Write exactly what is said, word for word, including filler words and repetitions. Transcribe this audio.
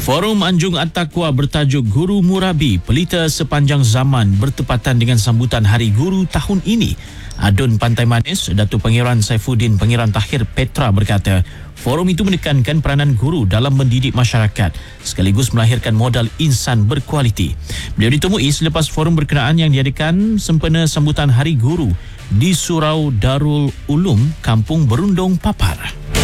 Forum Anjung At-Taqwa bertajuk Guru Murabi, Pelita Sepanjang Zaman bertepatan dengan sambutan Hari Guru tahun ini. Adun Pantai Manis, Datuk Pangeran Saifuddin Pangeran Tahir Petra berkata, forum itu menekankan peranan guru dalam mendidik masyarakat sekaligus melahirkan modal insan berkualiti. Beliau ditemui selepas forum berkenaan yang diadakan sempena sambutan Hari Guru di Surau Darul Ulum, Kampung Berundung, Papar.